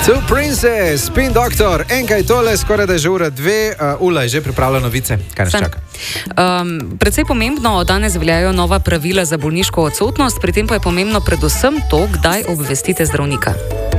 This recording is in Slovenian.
Two Princess, Spin Doctor, enkaj tole, skoraj da je že ura 2, Ula je že pripravila novice. Kaj nas čaka? Predvsej pomembno, danes veljajo nova pravila za bolniško odsotnost, pri tem pa je pomembno predvsem to, kdaj obvestite zdravnika.